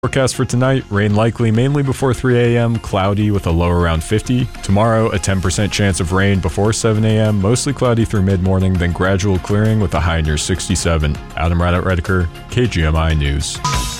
Forecast for tonight, rain likely mainly before 3 a.m., cloudy with a low around 50. Tomorrow, a 10% chance of rain before 7 a.m., mostly cloudy through mid-morning, then gradual clearing with a high near 67. Adam Raddat-Redeker, KGMI News.